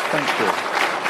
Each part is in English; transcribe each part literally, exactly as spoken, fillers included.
Thank you.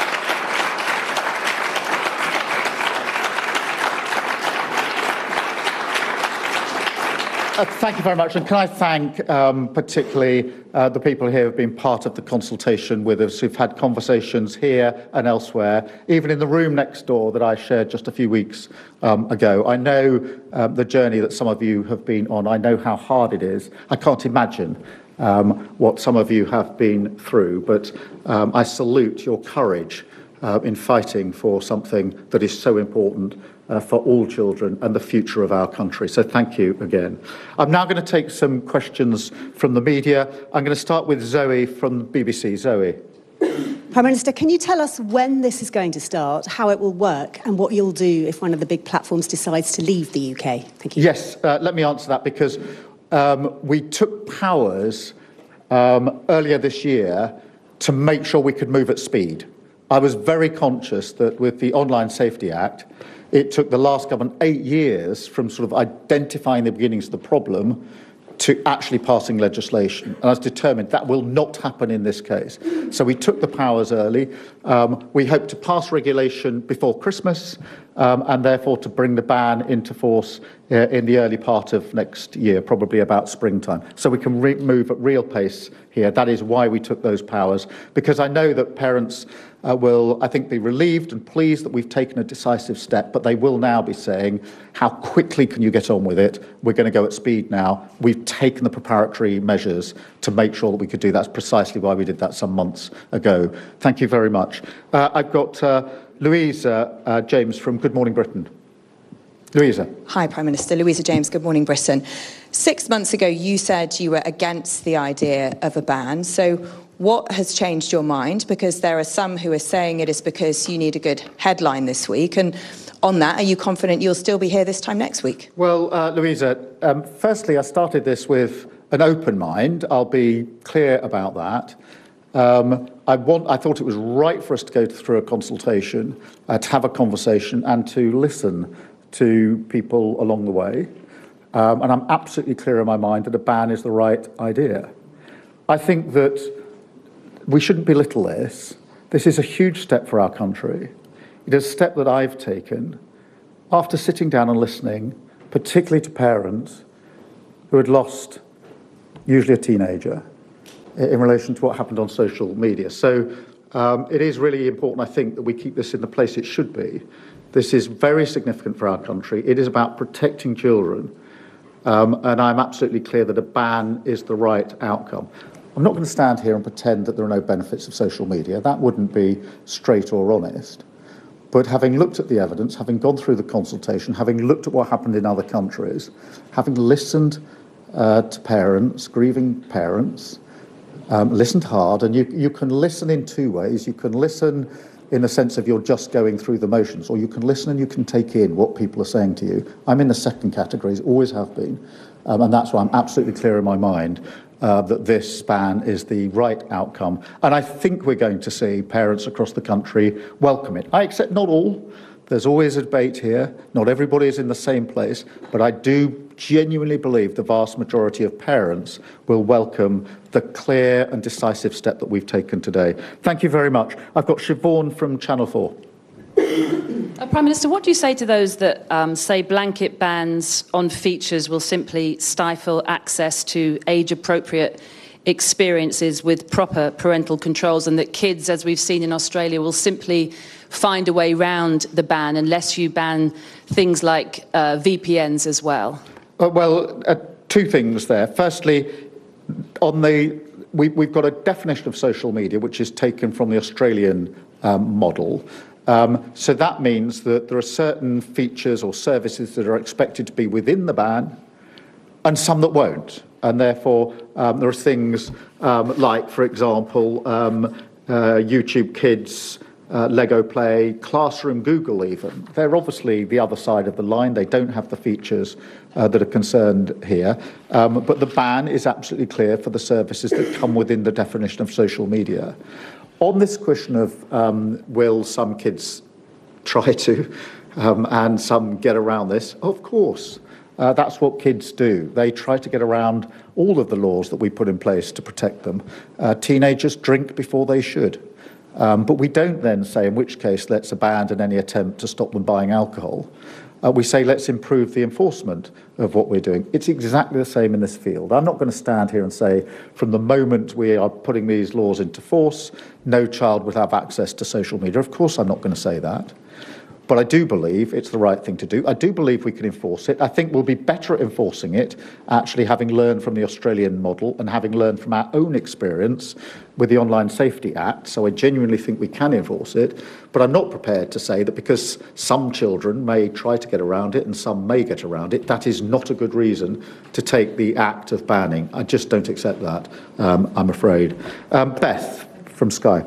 Uh, thank you very much. And can I thank um, particularly uh, the people here who have been part of the consultation with us, who've had conversations here and elsewhere, even in the room next door that I shared just a few weeks um, ago. I know um, the journey that some of you have been on. I know how hard it is. I can't imagine um, what some of you have been through, but um, I salute your courage uh, in fighting for something that is so important Uh, for all children and the future of our country. So thank you again. I'm now going to take some questions from the media. I'm going to start with Zoe from the B B C. Zoe. Prime Minister, can you tell us when this is going to start, how it will work, and what you'll do if one of the big platforms decides to leave the U K? Thank you. Yes, uh, let me answer that, because um, we took powers um, earlier this year to make sure we could move at speed. I was very conscious that with the Online Safety Act, it took the last government eight years from sort of identifying the beginnings of the problem to actually passing legislation. And I was determined that will not happen in this case. So we took the powers early. Um, we hope to pass regulation before Christmas um, and therefore to bring the ban into force uh, in the early part of next year, probably about springtime. So we can re- move at real pace here. That is why we took those powers, because I know that parents Uh, will, I think, be relieved and pleased that we've taken a decisive step, but they will now be saying, how quickly can you get on with it? We're going to go at speed now. We've taken the preparatory measures to make sure that we could do that. That's precisely why we did that some months ago. Thank you very much. Uh, I've got uh, Louisa uh, James from Good Morning Britain. Louisa. Hi, Prime Minister. Louisa James, Good Morning Britain. Six months ago, you said you were against the idea of a ban. So what has changed your mind? Because there are some who are saying it is because you need a good headline this week. And on that, are you confident you'll still be here this time next week? Well, uh, Louisa, um, firstly, I started this with an open mind. I'll be clear about that. Um, I, want, I thought it was right for us to go through a consultation, uh, to have a conversation and to listen to people along the way. Um, and I'm absolutely clear in my mind that a ban is the right idea. I think that we shouldn't belittle this. This is a huge step for our country. It is a step that I've taken after sitting down and listening, particularly to parents who had lost, usually a teenager, in relation to what happened on social media. So um, it is really important, I think, that we keep this in the place it should be. This is very significant for our country. It is about protecting children. Um, and I'm absolutely clear that a ban is the right outcome. I'm not going to stand here and pretend that there are no benefits of social media. That wouldn't be straight or honest. But having looked at the evidence, having gone through the consultation, having looked at what happened in other countries, having listened uh, to parents, grieving parents, um, listened hard, and you, you can listen in two ways. You can listen in the sense of you're just going through the motions, or you can listen and you can take in what people are saying to you. I'm in the second category, always have been, um, and that's why I'm absolutely clear in my mind uh, that this ban is the right outcome. And I think we're going to see parents across the country welcome it. I accept not all. There's always a debate here. Not everybody is in the same place, but I do genuinely believe the vast majority of parents will welcome the clear and decisive step that we've taken today. Thank you very much. I've got Siobhan from Channel four. Uh, Prime Minister, what do you say to those that um, say blanket bans on features will simply stifle access to age-appropriate experiences with proper parental controls, and that kids, as we've seen in Australia, will simply find a way round the ban unless you ban things like uh, V P Ns as well? Uh, well, uh, two things there. Firstly, on the we, we've got a definition of social media which is taken from the Australian um, model. Um, so that means that there are certain features or services that are expected to be within the ban and some that won't. And therefore, um, there are things um, like, for example, um, uh, YouTube Kids, uh, Lego Play, Classroom, Google even. They're obviously the other side of the line. They don't have the features uh, that are concerned here. Um, but the ban is absolutely clear for the services that come within the definition of social media. On this question of um, will some kids try to um, and some get around this, of course. Uh, that's what kids do. They try to get around all of the laws that we put in place to protect them. Uh, teenagers drink before they should. Um, but we don't then say, in which case, let's abandon any attempt to stop them buying alcohol. Uh, we say, let's improve the enforcement of what we're doing. It's exactly the same in this field. I'm not going to stand here and say, from the moment we are putting these laws into force, no child would have access to social media. Of course, I'm not going to say that. But I do believe it's the right thing to do. I do believe we can enforce it. I think we'll be better at enforcing it, actually having learned from the Australian model and having learned from our own experience with the Online Safety Act. So I genuinely think we can enforce it. But I'm not prepared to say that because some children may try to get around it and some may get around it, that is not a good reason to take the act of banning. I just don't accept that, um, I'm afraid. Um, Beth from Sky.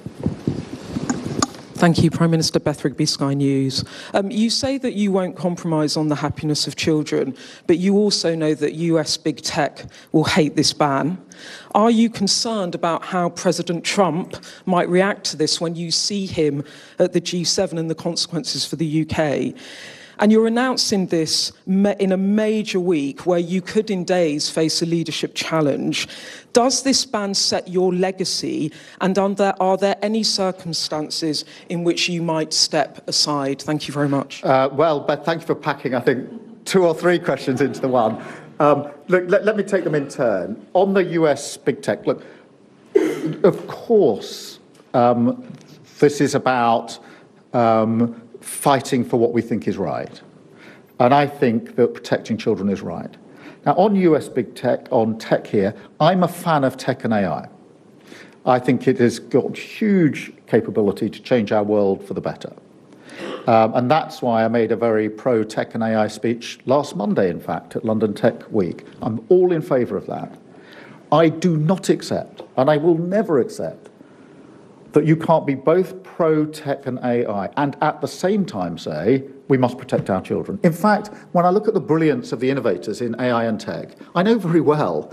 Thank you, Prime Minister. Beth Rigby, Sky News. Um, you say that you won't compromise on the happiness of children, but you also know that U S big tech will hate this ban. Are you concerned about how President Trump might react to this when you see him at the G seven and the consequences for the U K? And you're announcing this in a major week where you could in days face a leadership challenge. Does this ban set your legacy, and are there, are there any circumstances in which you might step aside? Thank you very much. Uh, well, Beth, thank you for packing, I think, two or three questions into the one. Um, look, let, let me take them in turn. On the U S big tech, look, of course, um, this is about um, fighting for what we think is right. And I think that protecting children is right. Now, on U S big tech, on tech here, I'm a fan of tech and A I. I think it has got huge capability to change our world for the better. Um, and that's why I made a very pro-tech and A I speech last Monday, in fact, at London Tech Week. I'm all in favour of that. I do not accept, and I will never accept, that you can't be both pro-tech and A I and at the same time say we must protect our children. In fact, when I look at the brilliance of the innovators in A I and tech, I know very well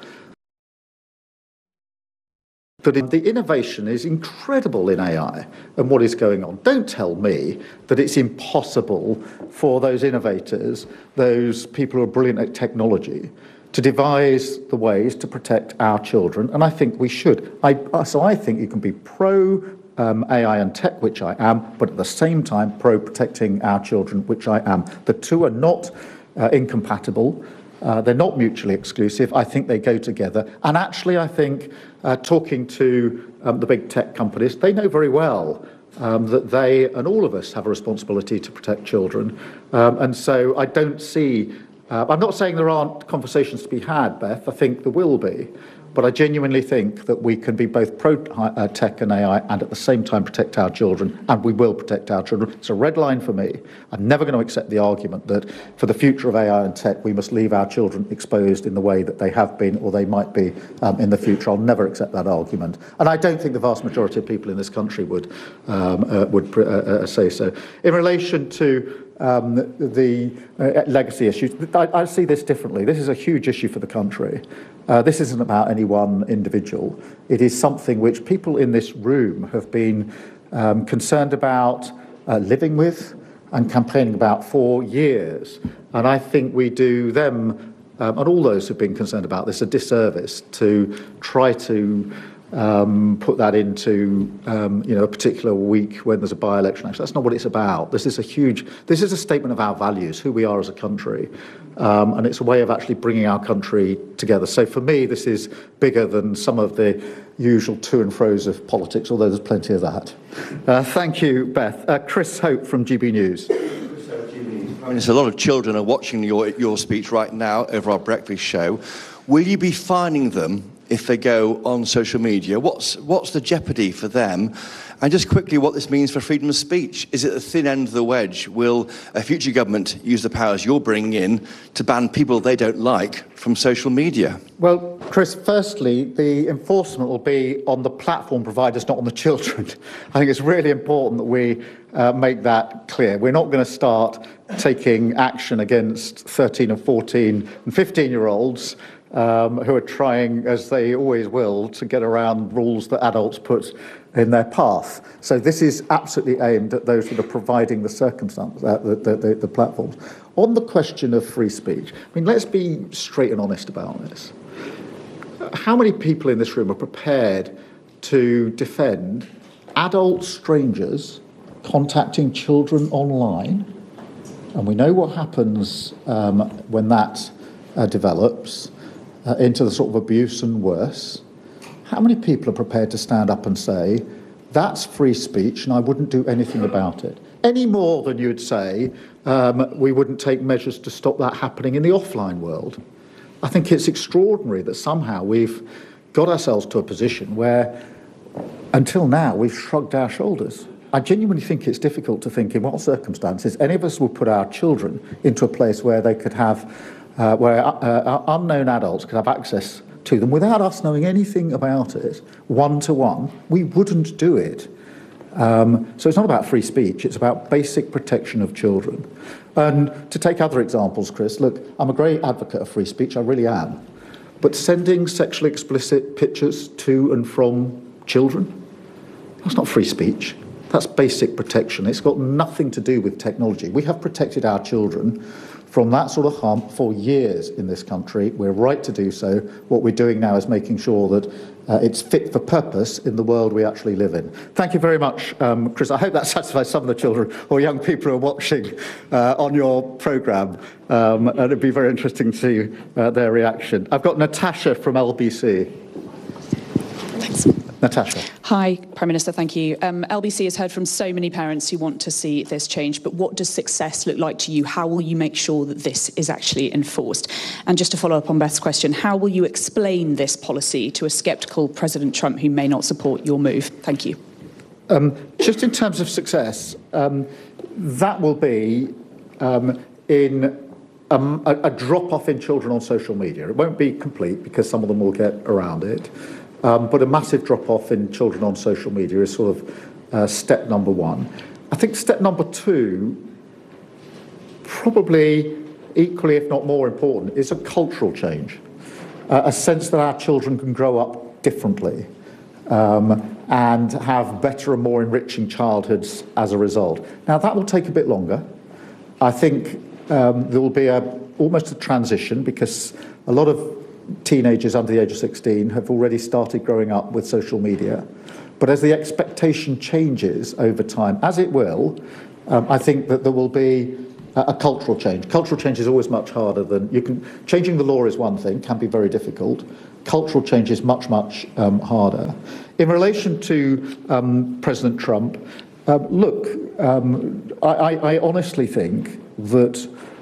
that the innovation is incredible in A I and what is going on. Don't tell me that it's impossible for those innovators, those people who are brilliant at technology, to devise the ways to protect our children, and I think we should. I, so I think you can be pro um, A I and tech, which I am, but at the same time pro protecting our children, which I am. The two are not uh, incompatible. Uh, they're not mutually exclusive. I think they go together. And actually, I think uh, talking to um, the big tech companies, they know very well um, that they and all of us have a responsibility to protect children. Um, and so I don't see Uh, I'm not saying there aren't conversations to be had, Beth. I think there will be. But I genuinely think that we can be both pro-tech and A I and at the same time protect our children, and we will protect our children. It's a red line for me. I'm never going to accept the argument that for the future of A I and tech, we must leave our children exposed in the way that they have been or they might be um, in the future. I'll never accept that argument. And I don't think the vast majority of people in this country would, um, uh, would uh, uh, say so. In relation to Um, the uh, legacy issues, I, I see this differently. This is a huge issue for the country. Uh, this isn't about any one individual. It is something which people in this room have been um, concerned about uh, living with and campaigning about for years. And I think we do them, um, and all those who've been concerned about this, a disservice to try to Um, put that into um, you know, a particular week when there's a by-election. Actually, that's not what it's about. This is a huge, this is a statement of our values, who we are as a country, um, and it's a way of actually bringing our country together. So for me, this is bigger than some of the usual to and fro's of politics, although there's plenty of that. Uh, thank you, Beth. Uh, Chris Hope from G B News. I mean, there's a lot of children are watching your, your speech right now over our breakfast show. Will you be fining them if they go on social media? What's, what's the jeopardy for them? And just quickly, what this means for freedom of speech. Is it the thin end of the wedge? Will a future government use the powers you're bringing in to ban people they don't like from social media? Well, Chris, firstly, the enforcement will be on the platform providers, not on the children. I think it's really important that we uh, make that clear. We're not going to start taking action against thirteen and fourteen and fifteen-year-olds Um, who are trying, as they always will, to get around rules that adults put in their path. So this is absolutely aimed at those that are providing the circumstances, uh, the, the, the, the platforms. On the question of free speech, I mean, let's be straight and honest about this. How many people in this room are prepared to defend adult strangers contacting children online, and we know what happens um, when that uh, develops uh, into the sort of abuse and worse, how many people are prepared to stand up and say, that's free speech and I wouldn't do anything about it? Any more than you'd say um, we wouldn't take measures to stop that happening in the offline world. I think it's extraordinary that somehow we've got ourselves to a position where, until now, we've shrugged our shoulders. I genuinely think it's difficult to think in what circumstances any of us would put our children into a place where they could have, uh, where uh, unknown adults could have access to them without us knowing anything about it, one-to-one. We wouldn't do it. Um, so it's not about free speech, it's about basic protection of children. And to take other examples, Chris, look, I'm a great advocate of free speech, I really am. But sending sexually explicit pictures to and from children, that's not free speech. That's basic protection. It's got nothing to do with technology. We have protected our children from that sort of harm for years in this country. We're right to do so. What we're doing now is making sure that uh, it's fit for purpose in the world we actually live in. Thank you very much, um, Chris. I hope that satisfies some of the children or young people who are watching uh, on your programme. Um, and it'd be very interesting to see uh, their reaction. I've got Natasha from L B C. Thanks. Natasha. Hi, Prime Minister, thank you. Um, L B C has heard from so many parents who want to see this change, but what does success look like to you? How will you make sure that this is actually enforced? And just to follow up on Beth's question, how will you explain this policy to a sceptical President Trump who may not support your move? Thank you. Um, just in terms of success, um, that will be um, in um, a, a drop-off in children on social media. It won't be complete because some of them will get around it. Um, but a massive drop-off in children on social media is sort of uh, step number one. I think step number two, probably equally, if not more important, is a cultural change. Uh, a sense that our children can grow up differently um, and have better and more enriching childhoods as a result. Now, that will take a bit longer. I think um, there will be a, almost a transition because a lot of teenagers under the age of sixteen have already started growing up with social media. But as the expectation changes over time, as it will, um, I think that there will be a, a cultural change. Cultural change is always much harder than you can. Changing the law is one thing, can be very difficult. Cultural change is much, much um, harder. In relation to um, President Trump, uh, look, um, I, I, I honestly think that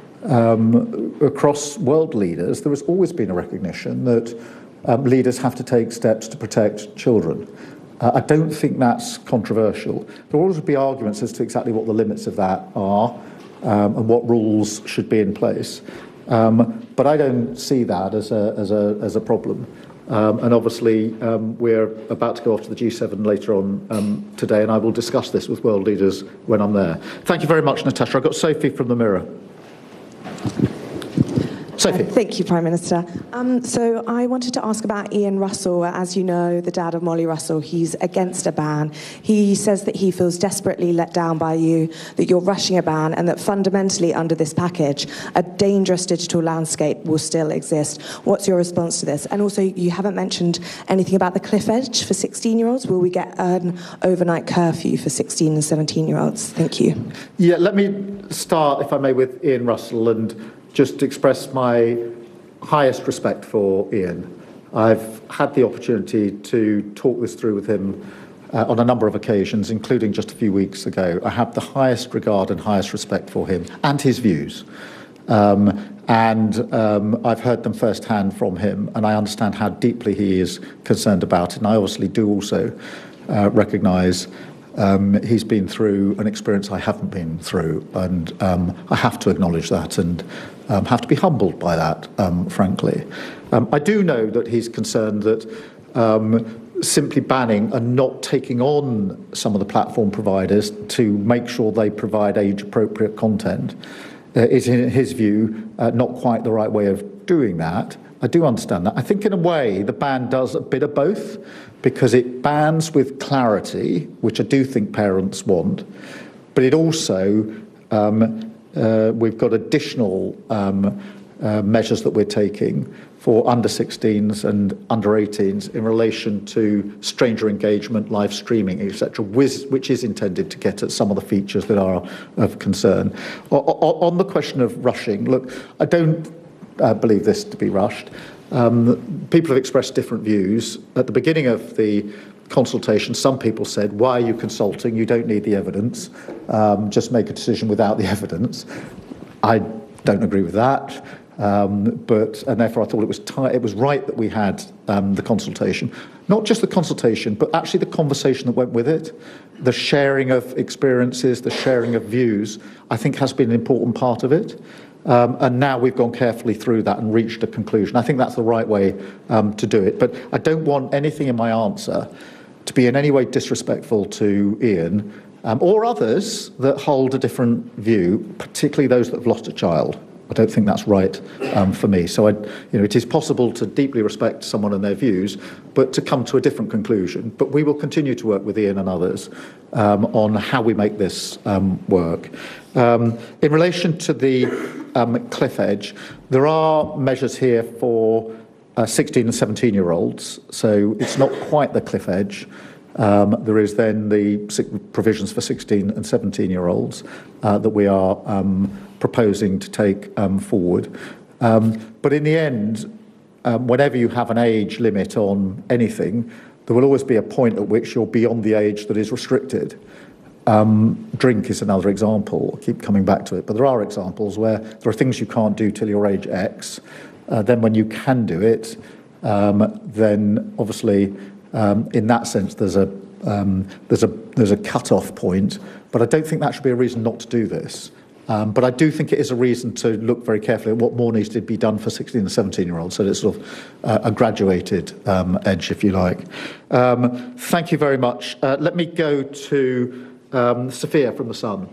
Um, across world leaders, there has always been a recognition that um, leaders have to take steps to protect children. Uh, I don't think that's controversial. There will always be arguments as to exactly what the limits of that are um, and what rules should be in place. Um, but I don't see that as a, as a, as a problem. Um, and obviously, um, we're about to go off to the G seven later on um, today, and I will discuss this with world leaders when I'm there. Thank you very much, Natasha. I've got Sophie from the Mirror. Sophie. Uh, thank you, Prime Minister. Um, so I wanted to ask about Ian Russell. As you know, the dad of Molly Russell, he's against a ban. He says that he feels desperately let down by you, that you're rushing a ban, and that fundamentally under this package, a dangerous digital landscape will still exist. What's your response to this? And also, you haven't mentioned anything about the cliff edge for sixteen-year-olds. Will we get an overnight curfew for sixteen and seventeen-year-olds? Thank you. Yeah, let me start, if I may, with Ian Russell and just express my highest respect for Ian. I've had the opportunity to talk this through with him uh, on a number of occasions, including just a few weeks ago. I have the highest regard and highest respect for him and his views. Um, and um, I've heard them firsthand from him, and I understand how deeply he is concerned about it. And I obviously do also uh, recognise Um, he's been through an experience I haven't been through, and um, I have to acknowledge that and um, have to be humbled by that, um, frankly. Um, I do know that he's concerned that um, simply banning and not taking on some of the platform providers to make sure they provide age-appropriate content uh, is, in his view, uh, not quite the right way of doing that. I do understand that. I think in a way the ban does a bit of both, because it bans with clarity, which I do think parents want, but it also, um, uh, we've got additional um, uh, measures that we're taking for under sixteens and under eighteens in relation to stranger engagement, live streaming, et cetera, which is intended to get at some of the features that are of concern. On the question of rushing, look, I don't uh, believe this to be rushed. Um, people have expressed different views. At the beginning of the consultation, some people said, why are you consulting? You don't need the evidence. Um, just make a decision without the evidence. I don't agree with that. Um, but and therefore I thought it was t- it was right that we had um, the consultation, not just the consultation, but actually the conversation that went with it, the sharing of experiences, the sharing of views. I think has been an important part of it, um, and now we've gone carefully through that and reached a conclusion. I think that's the right way um, to do it. But I don't want anything in my answer to be in any way disrespectful to Ian um, or others that hold a different view, particularly those that have lost a child. I don't think that's right um, for me. So, I, you know, it is possible to deeply respect someone and their views, but to come to a different conclusion. But we will continue to work with Ian and others um, on how we make this um, work. Um, in relation to the um, cliff edge, there are measures here for uh, sixteen and seventeen-year-olds. So it's not quite the cliff edge. Um, there is then the provisions for sixteen and seventeen-year-olds uh, that we are um, proposing to take um, forward. Um, but in the end, um, whenever you have an age limit on anything, there will always be a point at which you're beyond the age that is restricted. Um, drink is another example. I keep coming back to it, but there are examples where there are things you can't do till your age X. Uh, then when you can do it, um, then obviously um, in that sense there's a um, there's a there's a cut-off point. But I don't think that should be a reason not to do this. Um, but I do think it is a reason to look very carefully at what more needs to be done for sixteen and seventeen-year-olds, so it's sort of uh, a graduated um, edge, if you like. Um, thank you very much. Uh, let me go to um, Sophia from The Sun.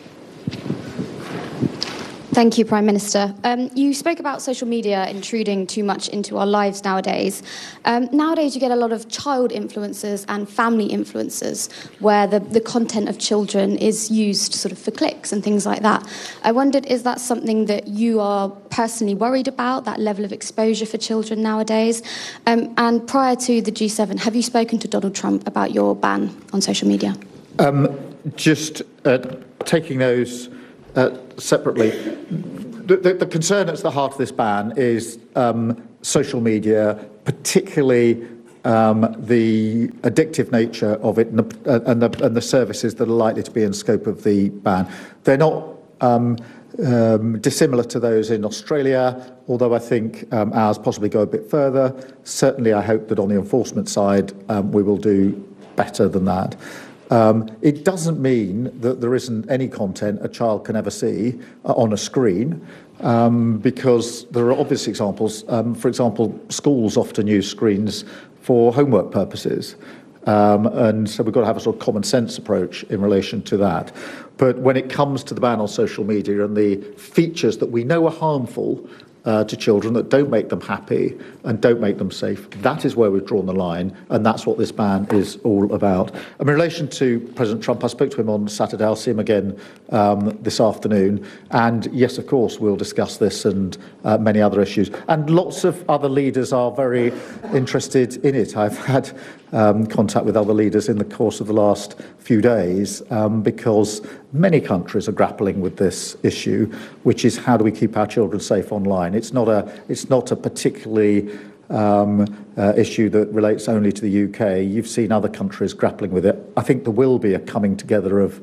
Thank you, Prime Minister. Um, you spoke about social media intruding too much into our lives nowadays. Um, nowadays, you get a lot of child influencers and family influencers where the, the content of children is used sort of for clicks and things like that. I wondered, is that something that you are personally worried about, that level of exposure for children nowadays? Um, and prior to the G seven, have you spoken to Donald Trump about your ban on social media? Um, just uh, taking those Uh, separately, the, the, the concern that's the heart of this ban is um, social media, particularly um, the addictive nature of it and the, and, the, and the services that are likely to be in scope of the ban. They're not um, um, dissimilar to those in Australia, although I think um, ours possibly go a bit further. Certainly, I hope that on the enforcement side, um, we will do better than that. Um, it doesn't mean that there isn't any content a child can ever see uh, on a screen, um, because there are obvious examples. Um, for example, schools often use screens for homework purposes. Um, and so we've got to have a sort of common sense approach in relation to that. But when it comes to the ban on social media and the features that we know are harmful Uh, to children, that don't make them happy and don't make them safe, that is where we've drawn the line, and that's what this ban is all about. In relation to President Trump, I spoke to him on Saturday. I'll see him again um, this afternoon, and yes, of course, we'll discuss this and uh, many other issues. And lots of other leaders are very interested in it. I've had um, contact with other leaders in the course of the last few days um, because many countries are grappling with this issue, which is how do we keep our children safe online. It's not a, it's not a particularly um, uh, issue that relates only to the U K. You've seen other countries grappling with it. I think there will be a coming together of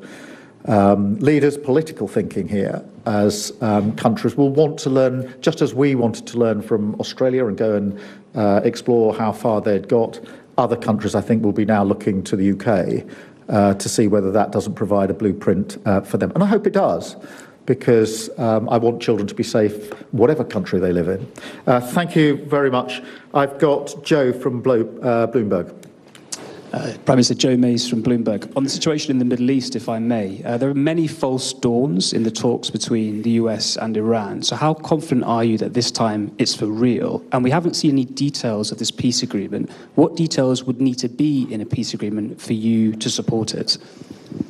um, leaders, political thinking here, as um, countries will want to learn, just as we wanted to learn from Australia and go and uh, explore how far they'd got. Other countries, I think, will be now looking to the U K uh, to see whether that doesn't provide a blueprint uh, for them. And I hope it does, because um, I want children to be safe, whatever country they live in. Uh, thank you very much. I've got Joe from Blo- uh, Bloomberg. Uh, Prime Minister Joe Mays from Bloomberg. On the situation in the Middle East, if I may, uh, there are many false dawns in the talks between the U S and Iran. So how confident are you that this time it's for real? And we haven't seen any details of this peace agreement. What details would need to be in a peace agreement for you to support it?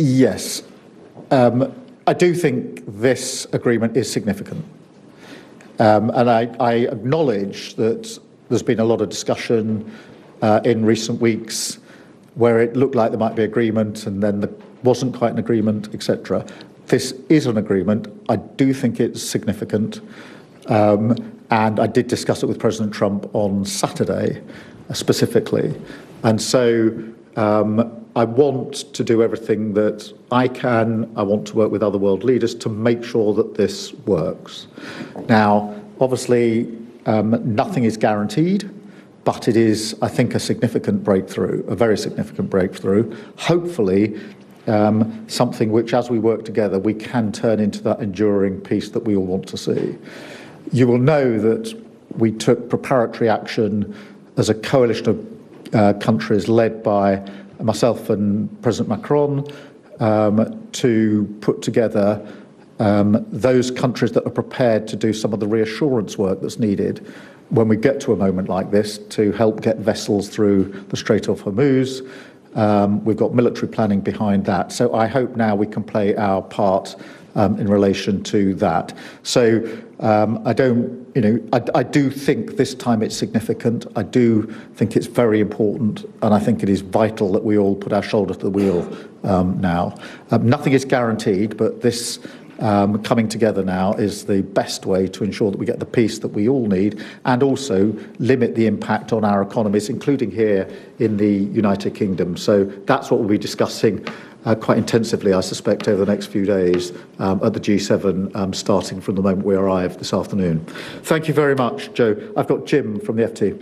Yes. Um, I do think this agreement is significant. Um, and I, I acknowledge that there's been a lot of discussion uh, in recent weeks where it looked like there might be agreement and then there wasn't quite an agreement, et cetera. This is an agreement. I do think it's significant. Um, and I did discuss it with President Trump on Saturday uh, specifically. And so um, I want to do everything that I can. I want to work with other world leaders to make sure that this works. Now, obviously, um, nothing is guaranteed, but it is, I think, a significant breakthrough, a very significant breakthrough. Hopefully, um, something which, as we work together, we can turn into that enduring peace that we all want to see. You will know that we took preparatory action as a coalition of uh, countries led by myself and President Macron um, to put together um, those countries that are prepared to do some of the reassurance work that's needed when we get to a moment like this to help get vessels through the Strait of Hormuz. Um, we've got military planning behind that. So I hope now we can play our part um, in relation to that. So um, I don't, you know, I, I do think this time it's significant. I do think it's very important, and I think it is vital that we all put our shoulder to the wheel um, now. Um, nothing is guaranteed, but this Um, coming together now is the best way to ensure that we get the peace that we all need and also limit the impact on our economies, including here in the United Kingdom. So that's what we'll be discussing uh, quite intensively, I suspect, over the next few days um, at the G seven, um, starting from the moment we arrive this afternoon. Thank you very much, Joe. I've got Jim from the F T.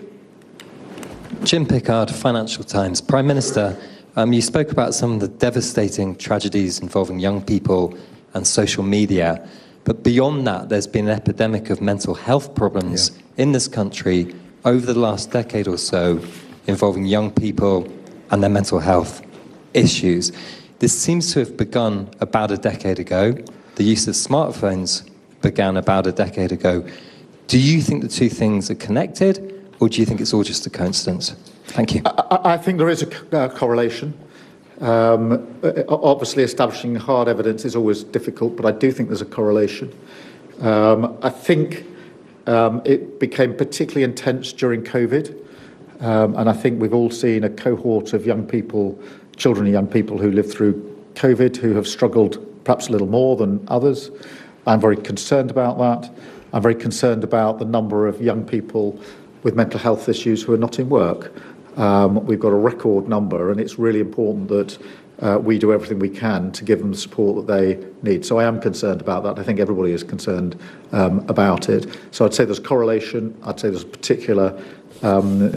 Jim Pickard, Financial Times. Prime Minister, um, you spoke about some of the devastating tragedies involving young people and social media. But beyond that, there's been an epidemic of mental health problems yeah. in this country over the last decade or so involving young people and their mental health issues. This seems to have begun about a decade ago. The use of smartphones began about a decade ago. Do you think the two things are connected, or do you think it's all just a coincidence? Thank you. I, I think there is a uh, correlation. Um, obviously, establishing hard evidence is always difficult, but I do think there's a correlation. Um, I think um, it became particularly intense during COVID, um, and I think we've all seen a cohort of young people, children and young people who lived through COVID, who have struggled perhaps a little more than others. I'm very concerned about that. I'm very concerned about the number of young people with mental health issues who are not in work. Um, we've got a record number, and it's really important that uh, we do everything we can to give them the support that they need. So I am concerned about that. I think everybody is concerned um, about it. So I'd say there's correlation. I'd say there's a particular um,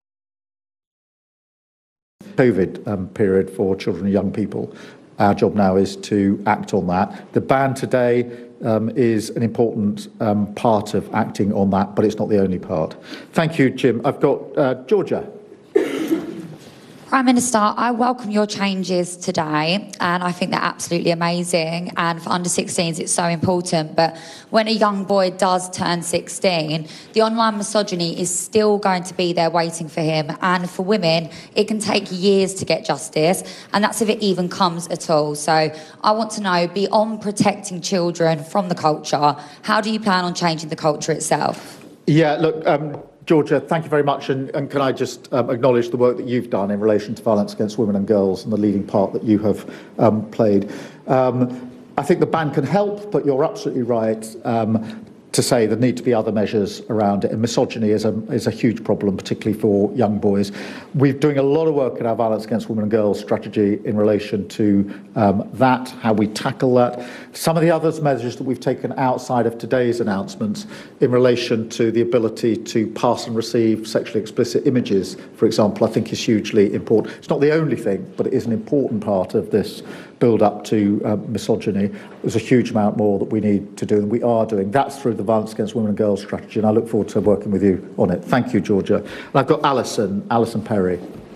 COVID um, period for children and young people. Our job now is to act on that. The ban today um, is an important um, part of acting on that, but it's not the only part. Thank you, Jim. I've got uh, Georgia. Prime Minister, I welcome your changes today, and I think they're absolutely amazing. And for under sixteens, it's so important. But when a young boy does turn sixteen, the online misogyny is still going to be there waiting for him. And for women, it can take years to get justice, and that's if it even comes at all. So I want to know, beyond protecting children from the culture, how do you plan on changing the culture itself? Yeah, look, um, Georgia, thank you very much. And, and can I just um, acknowledge the work that you've done in relation to violence against women and girls and the leading part that you have um, played. Um, I think the ban can help, but you're absolutely right um, to say there need to be other measures around it. And misogyny is a, is a huge problem, particularly for young boys. We're doing a lot of work in our violence against women and girls strategy in relation to um, that, how we tackle that. Some of the other measures that we've taken outside of today's announcements in relation to the ability to pass and receive sexually explicit images, for example, I think is hugely important. It's not the only thing, but it is an important part of this build up to uh, misogyny. There's a huge amount more that we need to do, and we are doing. That's through the violence against women and girls strategy, and I look forward to working with you on it. Thank you, Georgia. And I've got Alison, Alison Perry.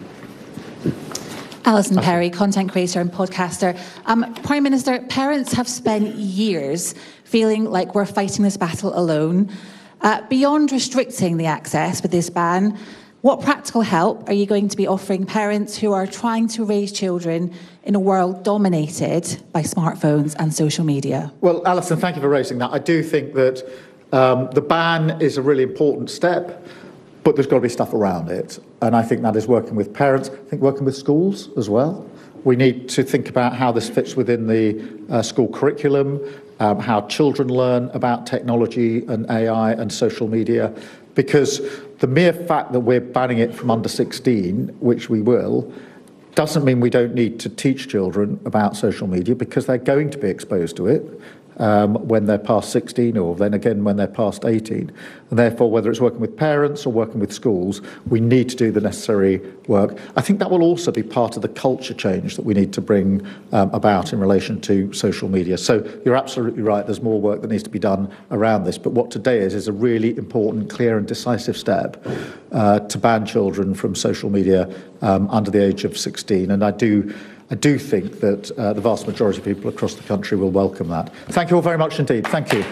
Alison Perry, content creator and podcaster. Um, Prime Minister, parents have spent years feeling like we're fighting this battle alone. Uh, beyond restricting the access with this ban, what practical help are you going to be offering parents who are trying to raise children in a world dominated by smartphones and social media? Well, Alison, thank you for raising that. I do think that Um, the ban is a really important step, but there's got to be stuff around it. And I think that is working with parents, I think working with schools as well. We need to think about how this fits within the uh, school curriculum, um, how children learn about technology and A I and social media, because the mere fact that we're banning it from under sixteen, which we will, doesn't mean we don't need to teach children about social media, because they're going to be exposed to it um, when they're past sixteen, or then again when they're past eighteen. And therefore, whether it's working with parents or working with schools, we need to do the necessary work. I think that will also be part of the culture change that we need to bring um, about in relation to social media. So you're absolutely right, there's more work that needs to be done around this. But what today is, is a really important, clear and decisive step uh, to ban children from social media um, under the age of sixteen. And I do I do think that uh, the vast majority of people across the country will welcome that. Thank you all very much indeed. Thank you.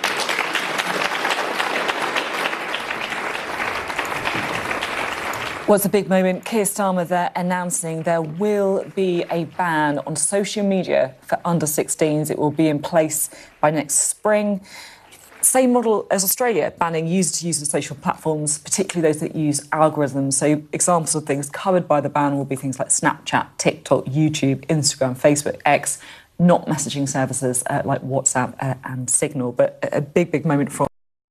Well, it's a big moment. Keir Starmer there announcing there will be a ban on social media for under sixteens. It will be in place by next spring. Same model as Australia, banning users to use the social platforms, particularly those that use algorithms. So examples of things covered by the ban will be things like Snapchat, TikTok, YouTube, Instagram, Facebook, X, not messaging services uh, like WhatsApp uh, and Signal. But a big, big moment for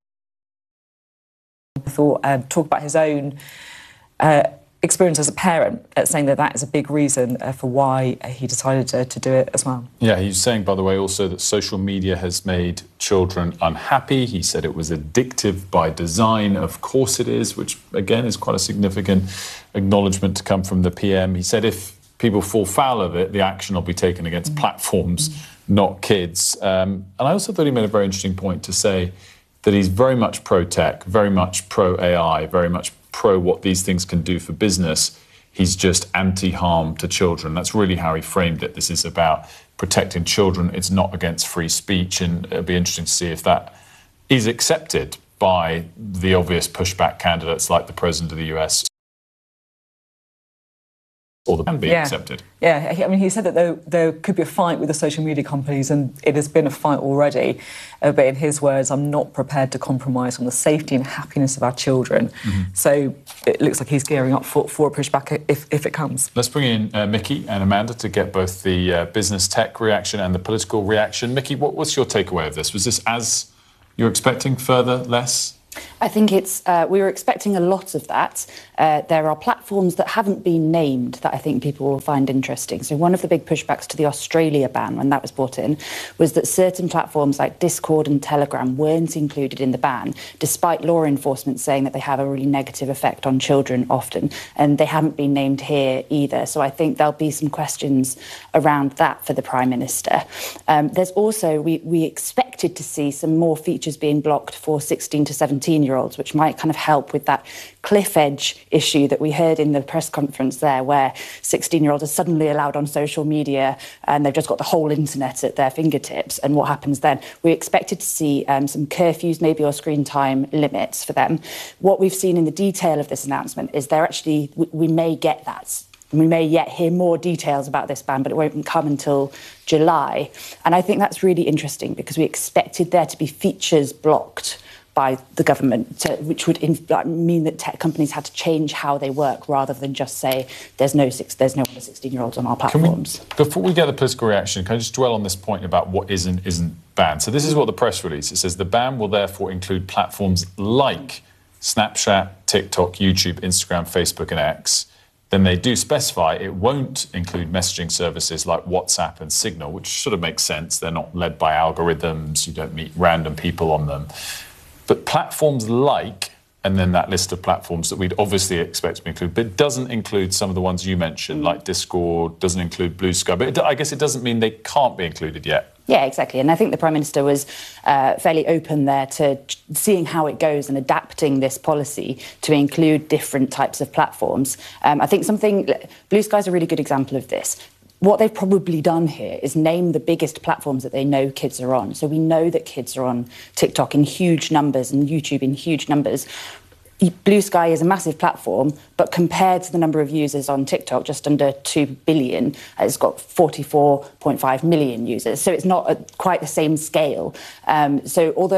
thought, uh, talk about his own uh, experience as a parent, uh, saying that that is a big reason uh, for why uh, he decided to, to do it as well. Yeah, he's saying, by the way, also that social media has made children unhappy. He said it was addictive by design. Of course it is, which, again, is quite a significant acknowledgement to come from the P M. He said if people fall foul of it, the action will be taken against mm-hmm. platforms, mm-hmm. not kids. Um, and I also thought he made a very interesting point to say that he's very much pro-tech, very much pro-A I, very much pro what these things can do for business. He's just anti-harm to children. That's really how he framed it. This is about protecting children. It's not against free speech. And it'll be interesting to see if that is accepted by the obvious pushback candidates like the President of the U S. Or the ban being yeah. accepted. Yeah, I mean, he said that there, there could be a fight with the social media companies, and it has been a fight already. Uh, but in his words, I'm not prepared to compromise on the safety and happiness of our children. Mm-hmm. So it looks like he's gearing up for, for a pushback if, if it comes. Let's bring in uh, Mickey and Amanda to get both the uh, business tech reaction and the political reaction. Mickey, what, what's your takeaway of this? Was this as you're expecting, further, less? I think it's, uh, we were expecting a lot of that. Uh, there are platforms that haven't been named that I think people will find interesting. So one of the big pushbacks to the Australia ban when that was brought in was that certain platforms like Discord and Telegram weren't included in the ban, despite law enforcement saying that they have a really negative effect on children often. And they haven't been named here either. So I think there'll be some questions around that for the Prime Minister. Um, there's also, we, we expected to see some more features being blocked for sixteen to seventeen-year-olds, which might kind of help with that cliff edge issue that we heard in the press conference there, where sixteen-year-olds are suddenly allowed on social media and they've just got the whole internet at their fingertips. And what happens then? We expected to see um, some curfews maybe or screen time limits for them. What we've seen in the detail of this announcement is there actually, we, we may get that. We may yet hear more details about this ban, but it won't come until July. And I think that's really interesting because we expected there to be features blocked by the government, to, which would in, like, mean that tech companies had to change how they work rather than just say there's no six, there's no under sixteen-year-olds on our platforms. We, before we get the political reaction, can I just dwell on this point about what is and isn't banned? So this is what the press release, it says the ban will therefore include platforms like Snapchat, TikTok, YouTube, Instagram, Facebook and X. Then they do specify it won't include messaging services like WhatsApp and Signal, which sort of makes sense. They're not led by algorithms. You don't meet random people on them. But platforms like, and then that list of platforms that we'd obviously expect to be included, but it doesn't include some of the ones you mentioned, mm. like Discord, doesn't include Blue Sky. But it, I guess it doesn't mean they can't be included yet. Yeah, exactly. And I think the Prime Minister was uh, fairly open there to seeing how it goes and adapting this policy to include different types of platforms. Um, I think something, Blue Sky is a really good example of this. What they've probably done here is name the biggest platforms that they know kids are on. So we know that kids are on TikTok in huge numbers and YouTube in huge numbers. Blue Sky is a massive platform, but compared to the number of users on TikTok, just under two billion, it's got forty-four point five million users. So it's not a, quite the same scale. Um, so although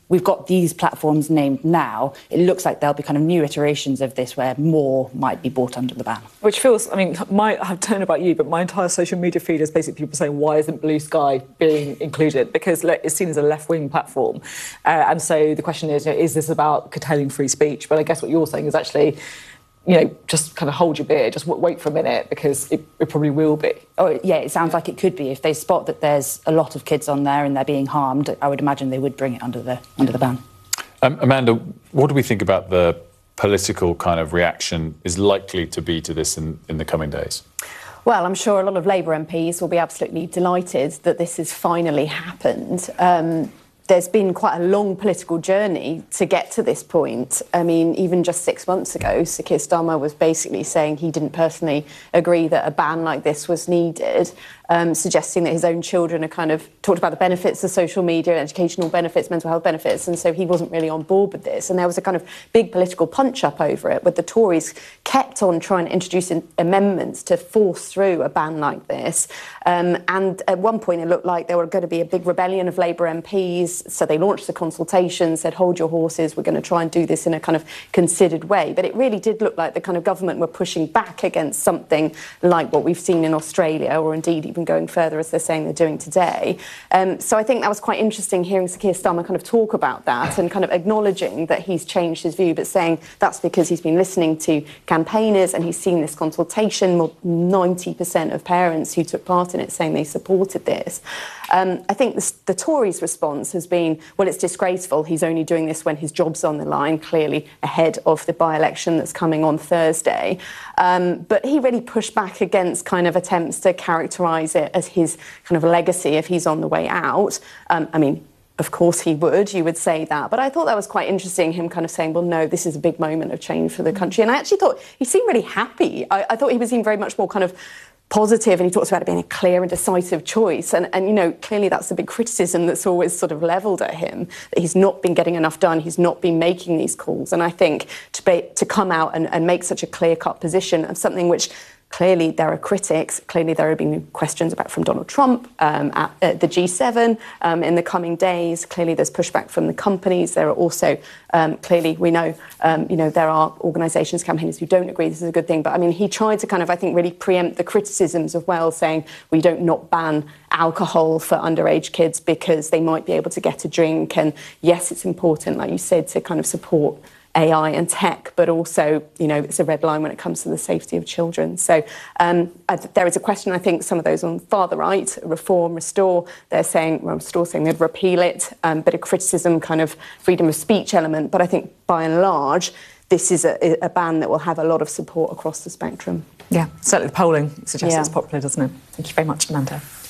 we've got these platforms named now, it looks like there'll be kind of new iterations of this where more might be brought under the ban. Which feels, I mean, my, I don't know about you, but my entire social media feed is basically people saying, why isn't Blue Sky being included? Because look, it's seen as a left-wing platform. Uh, and so the question is, you know, is this about curtailing free speech? But I guess what you're saying is actually, you know, just kind of hold your beer, just wait for a minute, because it, it probably will be. Oh, yeah, it sounds like it could be. If they spot that there's a lot of kids on there and they're being harmed, I would imagine they would bring it under the under the ban. Um, Amanda, what do we think about the political kind of reaction is likely to be to this in, in the coming days? Well, I'm sure a lot of Labour M Ps will be absolutely delighted that this has finally happened. Um, There's been quite a long political journey to get to this point. I mean, even just six months ago, Sir Keir Starmer was basically saying he didn't personally agree that a ban like this was needed, um, suggesting that his own children are kind of talked about the benefits of social media, educational benefits, mental health benefits, and so he wasn't really on board with this. And there was a kind of big political punch-up over it, with the Tories kept on trying to introduce in amendments to force through a ban like this. Um, and at one point, it looked like there were going to be a big rebellion of Labour M Ps. So they launched the consultation, said, hold your horses, we're going to try and do this in a kind of considered way. But it really did look like the kind of government were pushing back against something like what we've seen in Australia, or indeed even going further, as they're saying they're doing today. Um, so I think that was quite interesting, hearing Sir Keir Starmer kind of talk about that and kind of acknowledging that he's changed his view, but saying that's because he's been listening to campaigners and he's seen this consultation. More ninety percent of parents who took part in it saying they supported this. Um, I think the, the Tories' response has been, well, it's disgraceful. He's only doing this when his job's on the line, clearly ahead of the by-election that's coming on Thursday. Um, but he really pushed back against kind of attempts to characterise it as his kind of legacy if he's on the way out. Um, I mean, of course he would, you would say that. But I thought that was quite interesting, him kind of saying, well, no, this is a big moment of change for the country. And I actually thought he seemed really happy. I, I thought he was seemed very much more kind of positive, and he talks about it being a clear and decisive choice. And, and, you know, clearly that's the big criticism that's always sort of levelled at him, that he's not been getting enough done, he's not been making these calls. And I think to, be, to come out and, and make such a clear-cut position of something which clearly there are critics, clearly there have been questions about from Donald Trump um, at, at the G seven um, in the coming days. Clearly there's pushback from the companies. There are also, um, clearly we know, um, you know, there are organisations, campaigners who don't agree this is a good thing. But I mean, he tried to kind of, I think, really preempt the criticisms of Wells, saying we don't not ban alcohol for underage kids because they might be able to get a drink. And yes, it's important, like you said, to kind of support A I and tech, but also, you know, it's a red line when it comes to the safety of children. So um, I, there is a question, I think, some of those on far the right, Reform, Restore, they're saying, well, Restore saying they'd repeal it, um, bit of criticism, kind of freedom of speech element. But I think, by and large, this is a, a ban that will have a lot of support across the spectrum. Yeah, certainly the polling suggests Yeah. it's popular, doesn't it? Thank you very much, Amanda.